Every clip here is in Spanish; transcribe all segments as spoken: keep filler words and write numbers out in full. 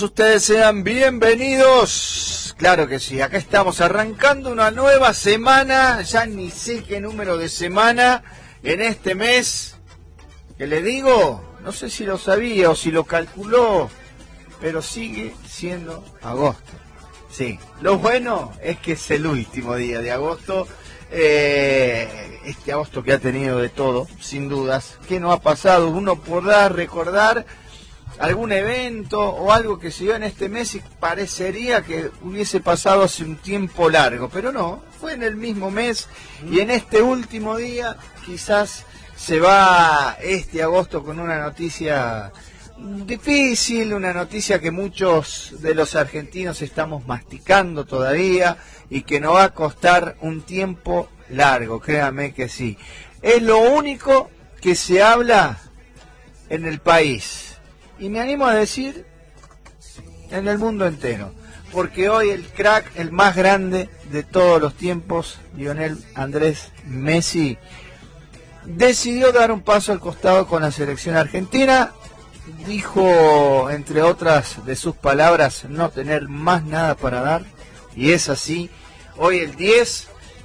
Ustedes sean bienvenidos, claro que sí, acá estamos arrancando una nueva semana, ya ni sé qué número de semana en este mes, que le digo, no sé si lo sabía o si lo calculó, pero sigue siendo agosto. Sí, lo bueno es que es el último día de agosto, eh, este agosto que ha tenido de todo, sin dudas, que no ha pasado, uno podrá recordar algún evento o algo que se dio en este mes y parecería que hubiese pasado hace un tiempo largo, pero no, fue en el mismo mes y en este último día quizás se va este agosto con una noticia difícil, una noticia que muchos de los argentinos estamos masticando todavía y que nos va a costar un tiempo largo, créanme que sí. Es lo único que se habla en el país. Y me animo a decir, en el mundo entero, porque hoy el crack, el más grande de todos los tiempos, Lionel Andrés Messi, decidió dar un paso al costado con la selección argentina. Dijo, entre otras de sus palabras, no tener más nada para dar, y es así. Hoy el diez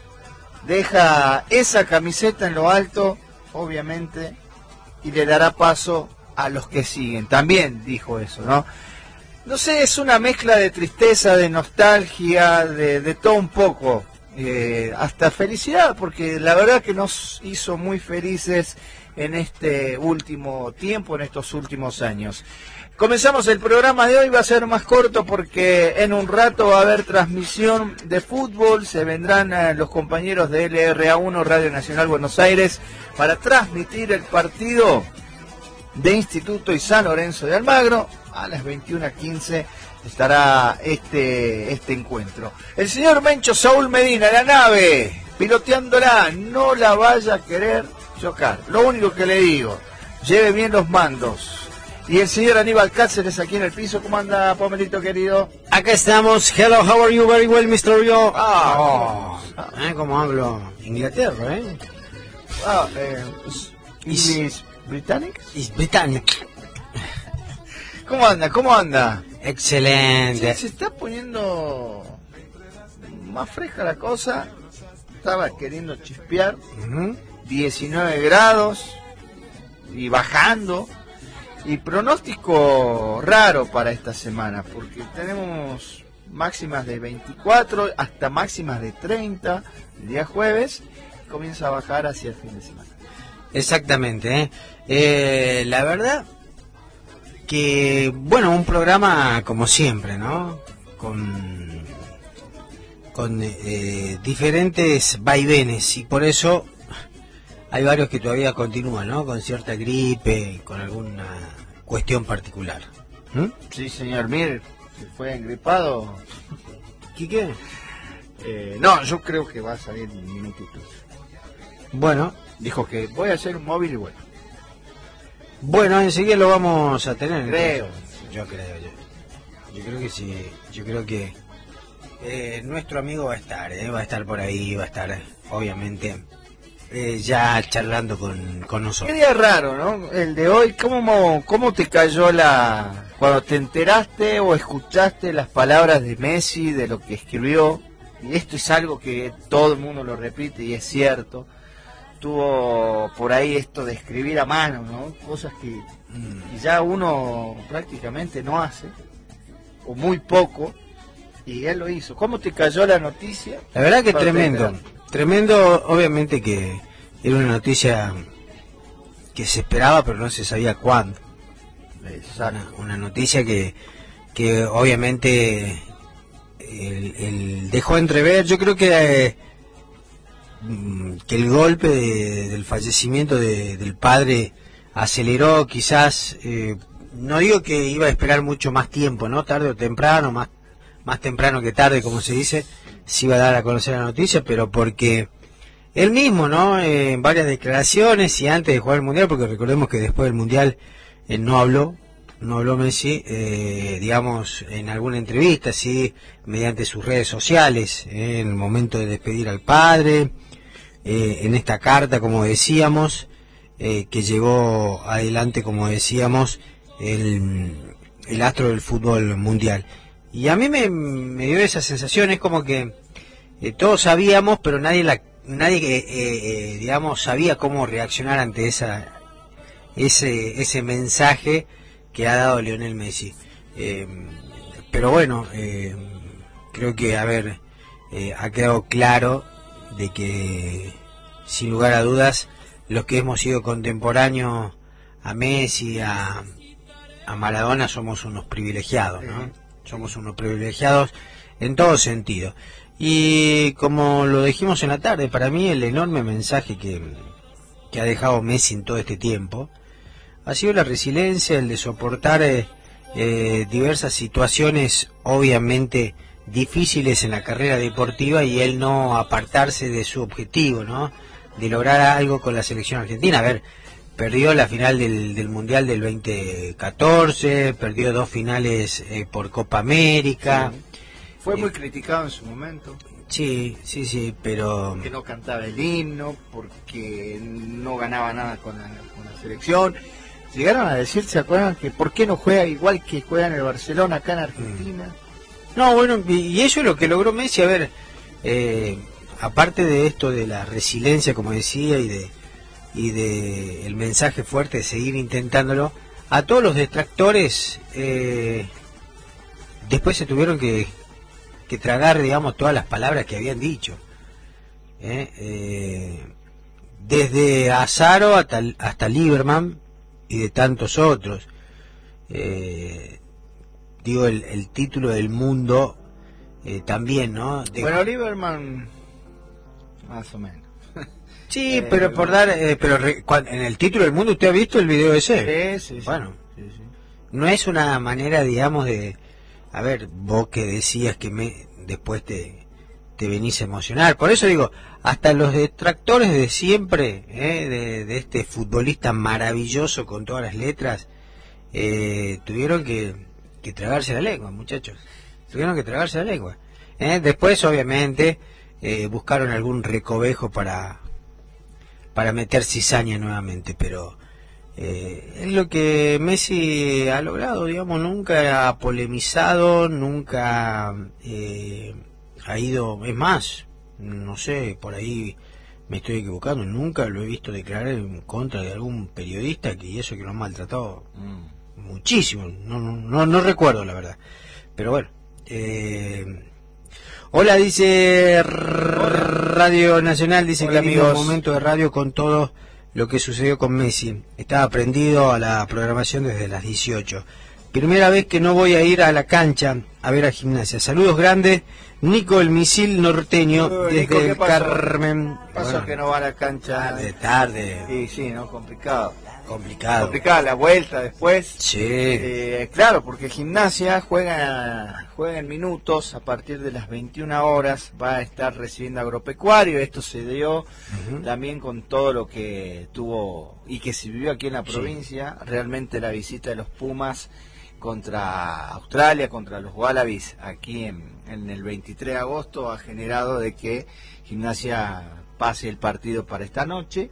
deja esa camiseta en lo alto, obviamente, y le dará paso a los que siguen. También dijo eso, ¿no? No sé, es una mezcla de tristeza, de nostalgia, de, de todo un poco, eh, hasta felicidad, porque la verdad que nos hizo muy felices en este último tiempo, en estos últimos años. Comenzamos el programa de hoy, va a ser más corto porque en un rato va a haber transmisión de fútbol, se vendrán eh, los compañeros de L R A uno, Radio Nacional Buenos Aires, para transmitir el partido de Instituto y San Lorenzo de Almagro. A las veintiuna quince estará este, este encuentro. El señor Mencho Saúl Medina, la nave, piloteándola, no la vaya a querer chocar. Lo único que le digo, lleve bien los mandos. Y el señor Aníbal Cáceres aquí en el piso. ¿Cómo anda, Pomelito querido? Acá estamos. Hello, how are you? Very well, mister Rio. Ah, oh, ¿eh? ¿Cómo hablo? Inglaterra, ¿eh? Ah, eh, English Britannic. Is Britannic. ¿Cómo anda? ¿Cómo anda? Excelente. Sí, se está poniendo más fresca la cosa. Estaba queriendo chispear. Uh-huh. diecinueve grados y bajando. Y pronóstico raro para esta semana, porque tenemos máximas de veinticuatro hasta máximas de treinta el día jueves. Comienza a bajar hacia el fin de semana. Exactamente, ¿eh? Eh, la verdad que, bueno, un programa como siempre, ¿no? Con, con eh, diferentes vaivenes, y por eso hay varios que todavía continúan, ¿no? Con cierta gripe, con alguna cuestión particular. ¿Mm? Sí, señor. Mire, se fue engripado. ¿Qué qué? Eh, no, yo creo que va a salir un minutito. Bueno. Dijo que voy a hacer un móvil y bueno. Bueno, enseguida lo vamos a tener. Creo. Entonces. Yo creo, yo, yo creo que sí. Yo creo que eh, nuestro amigo va a estar, ¿eh? Va a estar por ahí, va a estar, obviamente, eh, ya charlando con, con nosotros. Qué día raro, ¿no? El de hoy. ¿Cómo, cómo te cayó la... cuando te enteraste o escuchaste las palabras de Messi, de lo que escribió? Y esto es algo que todo el mundo lo repite y es cierto. Tuvo por ahí esto de escribir a mano, ¿no? Cosas que mm. ya uno prácticamente no hace, o muy poco, y él lo hizo. ¿Cómo te cayó la noticia? La verdad que tremendo, tremendo, obviamente que era una noticia que se esperaba, pero no se sabía cuándo. Una, una noticia que, que obviamente el, el dejó entrever, yo creo que... Eh, que el golpe de, del fallecimiento de, del padre aceleró quizás, eh, no digo que iba a esperar mucho más tiempo, ¿no? Tarde o temprano, más, más temprano que tarde, como se dice, se iba a dar a conocer la noticia, pero porque él mismo, ¿no? Eh, en varias declaraciones y antes de jugar el Mundial, porque recordemos que después del Mundial él no habló, no habló Messi, eh, digamos, en alguna entrevista, sí, mediante sus redes sociales, eh, en el momento de despedir al padre, eh, en esta carta, como decíamos, eh, que llegó adelante, como decíamos, el, el astro del fútbol mundial. Y a mí me, me dio esa sensación, es como que eh, todos sabíamos, pero nadie, la, nadie eh, eh, digamos, sabía cómo reaccionar ante esa ese ese mensaje que ha dado Lionel Messi. Eh, pero bueno, eh, creo que, a ver, eh, ha quedado claro de que, sin lugar a dudas, los que hemos sido contemporáneos a Messi, a, a Maradona, somos unos privilegiados, ¿no? Somos unos privilegiados en todo sentido. Y como lo dijimos en la tarde, para mí el enorme mensaje que, que ha dejado Messi en todo este tiempo ha sido la resiliencia, el de soportar eh, eh, diversas situaciones obviamente difíciles en la carrera deportiva, y él no apartarse de su objetivo, ¿no? De lograr algo con la selección argentina. A ver, perdió la final del, del Mundial del veinte catorce, perdió dos finales eh, por Copa América. Sí. Fue eh, muy criticado en su momento. Sí, sí, sí, pero... Que no cantaba el himno, porque no ganaba nada con la, con la selección. Llegaron a decir, ¿se acuerdan? Que ¿por qué no juega igual que juega en el Barcelona acá en Argentina? No, bueno, y, y eso es lo que logró Messi. A ver, eh, aparte de esto de la resiliencia, como decía, y de y de el mensaje fuerte de seguir intentándolo, a todos los detractores eh, después se tuvieron que, que tragar, digamos, todas las palabras que habían dicho. Eh, eh, desde Azaro hasta, hasta Lieberman y de tantos otros. Eh, digo, el, el título del mundo eh, también, ¿no? De... Bueno, Lieberman, más o menos. Sí, eh, pero por dar, eh, pero re, cuando, en el título del mundo, ¿usted ha visto el video ese? Sí, sí, bueno, sí, sí. No es una manera, digamos, de, a ver, vos que decías que me después te, te venís a emocionar. Por eso digo, hasta los detractores de siempre, eh, de, de este futbolista maravilloso con todas las letras, eh, tuvieron que, que tragarse la lengua, muchachos. Tuvieron que tragarse la lengua. Eh, después, obviamente, eh, buscaron algún recovejo para para meter cizaña nuevamente, pero eh, es lo que Messi ha logrado, digamos. Nunca ha polemizado, nunca eh, ha ido, es más, no sé, por ahí me estoy equivocando, nunca lo he visto declarar en contra de algún periodista, que y eso que lo han maltratado mm. muchísimo, no, no, no, no recuerdo la verdad, pero bueno. eh, Hola, dice Radio Nacional, dice Hola, que vive un amigos. momento de radio con todo lo que sucedió con Messi. Estaba prendido a la programación desde las dieciocho. Primera vez que no voy a ir a la cancha a ver a Gimnasia. Saludos grandes, Nico el misil norteño, Uy, desde Nico, ¿qué el pasó? Carmen. Pasó Bueno, que no va a la cancha. tarde, tarde, Sí, sí, ¿no? Complicado. complicado. Complicada la vuelta después. Sí. Eh, claro, porque Gimnasia juega juega en minutos a partir de las veintiuna horas, va a estar recibiendo Agropecuario. Esto se dio uh-huh. también con todo lo que tuvo y que se vivió aquí en la provincia. Sí. Realmente la visita de los Pumas contra Australia, contra los Wallabies, aquí en, en el veintitrés de agosto, ha generado de que Gimnasia pase el partido para esta noche.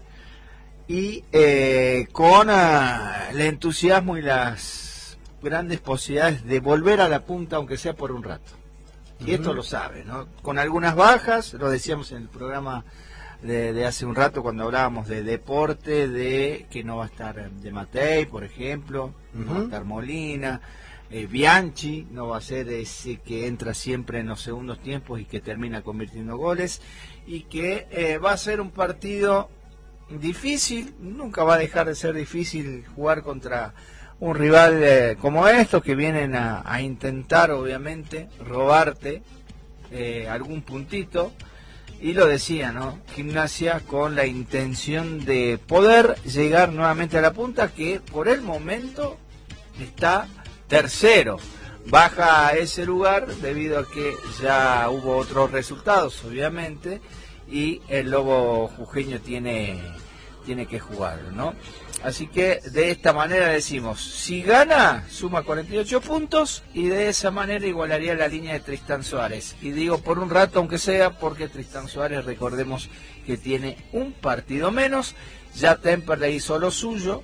Y eh, con uh, el entusiasmo y las grandes posibilidades de volver a la punta, aunque sea por un rato. Y uh-huh. esto lo sabe, ¿no? Con algunas bajas, lo decíamos en el programa de, de hace un rato cuando hablábamos de deporte, de que no va a estar De Matei, por ejemplo, uh-huh. no va a estar Molina, eh, Bianchi no va a ser ese que entra siempre en los segundos tiempos y que termina convirtiendo goles, y que eh, va a ser un partido difícil. Nunca va a dejar de ser difícil jugar contra un rival eh, como estos, que vienen a, a intentar obviamente robarte eh, algún puntito, y lo decía, ¿no? Gimnasia con la intención de poder llegar nuevamente a la punta, que por el momento está tercero, baja a ese lugar debido a que ya hubo otros resultados obviamente, y el Lobo Jujeño tiene, tiene que jugarlo, ¿no? Así que de esta manera decimos, si gana, suma cuarenta y ocho puntos, y de esa manera igualaría la línea de Tristán Suárez. Y digo por un rato, aunque sea, porque Tristán Suárez, recordemos que tiene un partido menos. Ya Temperley hizo lo suyo,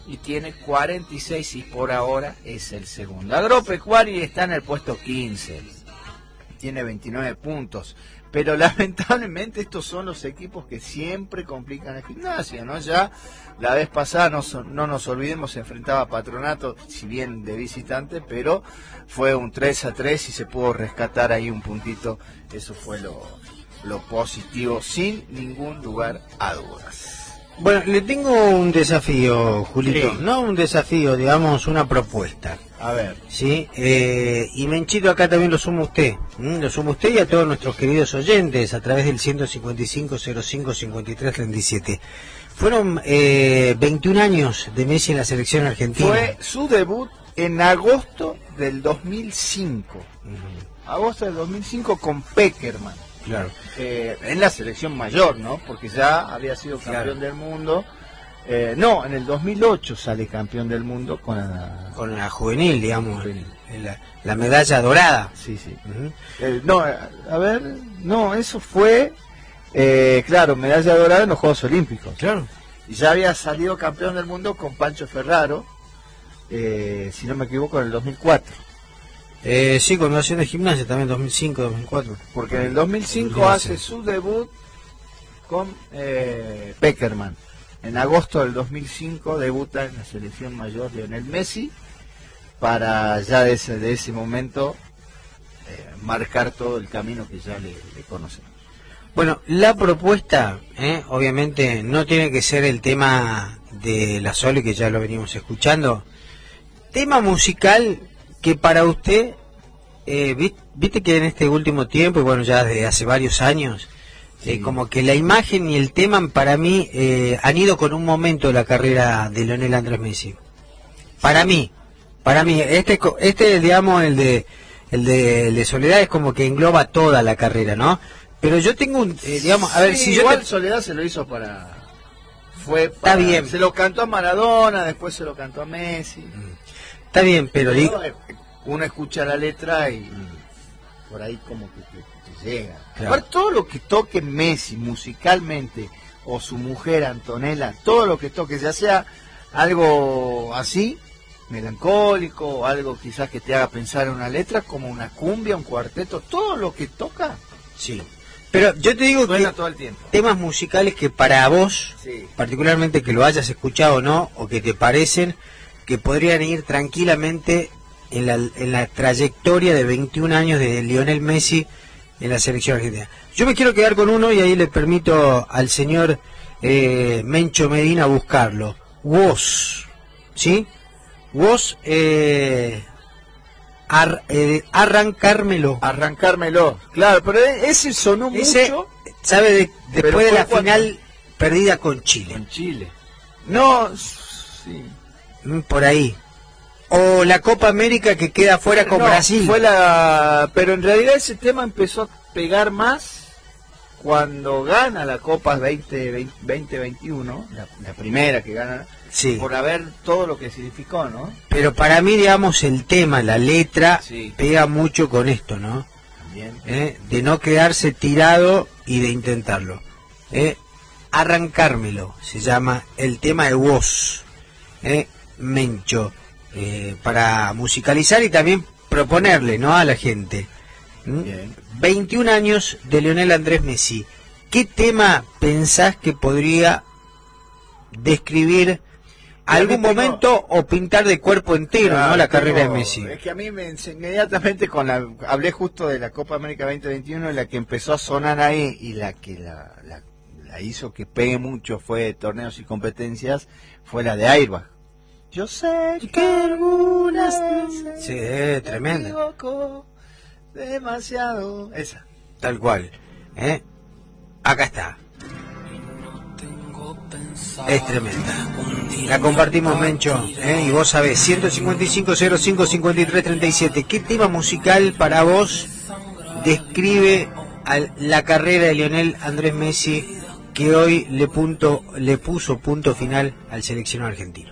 y tiene cuarenta y seis y por ahora es el segundo. Agropecuario está en el puesto quince, tiene veintinueve puntos, pero lamentablemente estos son los equipos que siempre complican el Gimnasia, ¿no? Ya la vez pasada, no, no nos olvidemos, se enfrentaba a Patronato, si bien de visitante, pero fue un tres a tres y se pudo rescatar ahí un puntito. Eso fue lo, lo positivo, sin ningún lugar a dudas. Bueno, le tengo un desafío, Julito, Sí. no un desafío, digamos una propuesta. A ver. Sí, eh, y Menchito, acá también lo suma usted, ¿m? Lo suma usted y a todos nuestros queridos oyentes a través del ciento cincuenta y cinco, cero cinco, cincuenta y tres, treinta y siete. Fueron eh, veintiún años de Messi en la selección argentina. Fue su debut en agosto del dos mil cinco. Uh-huh. Agosto del dos mil cinco con Peckerman. Claro. Eh, en la selección mayor, ¿no? Porque ya había sido campeón claro. del mundo. Eh, no, en el dos mil ocho sale campeón del mundo con la, con la juvenil, digamos, juvenil. La, la medalla dorada. Sí, sí. Uh-huh. eh, no, a ver, no, eso fue, eh, claro, medalla dorada en los Juegos Olímpicos. Claro. Y ya había salido campeón del mundo con Pancho Ferraro, eh, si no me equivoco, en el dos mil cuatro. Eh, sí, con Nación de Gimnasia también, dos mil cinco, dos mil cuatro. Porque en el dos mil cinco hace su debut con eh, Peckerman. En agosto del dos mil cinco debuta en la selección mayor Lionel Messi, para ya de ese, de ese momento eh, marcar todo el camino que ya le, le conocemos. Bueno, la propuesta, eh, obviamente, no tiene que ser el tema de la Sole, que ya lo venimos escuchando. Tema musical que para usted, eh, viste que en este último tiempo, y bueno, ya desde hace varios años, sí. eh, como que la imagen y el tema para mí eh, han ido con un momento de la carrera de Lionel Andrés Messi. Para mí, para mí, este, este digamos, el de, el de, el de Soledad es como que engloba toda la carrera, ¿no? Pero yo tengo un, eh, digamos, a ver, sí, si yo... Igual te... Soledad se lo hizo para... Fue para, Está bien. Se lo cantó a Maradona, después se lo cantó a Messi. Está bien, pero... pero uno escucha la letra y por ahí como que te, te llega. Claro. Aparte, todo lo que toque Messi musicalmente, o su mujer Antonella, todo lo que toque, ya sea algo así, melancólico, o algo quizás que te haga pensar en una letra, como una cumbia, un cuarteto, todo lo que toca, sí. Pero yo te digo suena que todo el tiempo. Temas musicales que para vos, sí. particularmente que lo hayas escuchado o no, o que te parecen que podrían ir tranquilamente en la, en la trayectoria de veintiún años de Lionel Messi en la selección argentina. Yo me quiero quedar con uno y ahí le permito al señor eh, Mencho Medina buscarlo. Vos, ¿sí? Vos, eh, ar, eh, arrancármelo. Arrancármelo, claro, pero ese sonó ese, mucho. ¿Sabe? De, después de la cuando... final perdida con Chile. Con Chile. No, sí. Por ahí. O la Copa América que queda fuera con no, Brasil. Fue la... Pero en realidad ese tema empezó a pegar más cuando gana la Copa veinte veintiuno, la, la primera que gana, sí. por haber todo lo que significó, ¿no? Pero para mí, digamos, el tema, la letra, sí. pega mucho con esto, ¿no? También. ¿Eh? De no quedarse tirado y de intentarlo. ¿Eh? Arrancármelo, se llama el tema de Vos, ¿eh? Mencho. Eh, para musicalizar y también proponerle, ¿no?, a la gente. ¿Mm? veintiún años de Lionel Andrés Messi. ¿Qué tema pensás que podría describir algún tengo... momento o pintar de cuerpo entero, claro, ¿no?, la carrera tengo... de Messi? Es que a mí me inmediatamente con la hablé justo de la Copa América veinte veintiuno, la que empezó a sonar ahí y la que la, la, la hizo que pegue mucho fue torneos y competencias, fue la de Airbag. Yo sé que algunas veces sí, eh, tremenda. Me equivoco demasiado. Esa. Tal cual. ¿Eh? Acá está. Es tremenda. La compartimos, Mencho. ¿eh? Y vos sabés, ciento cincuenta y cinco, cero cinco, cincuenta y tres, treinta y siete. ¿Qué tema musical para vos describe a la carrera de Lionel Andrés Messi, que hoy le, punto, le puso punto final al seleccionado argentino?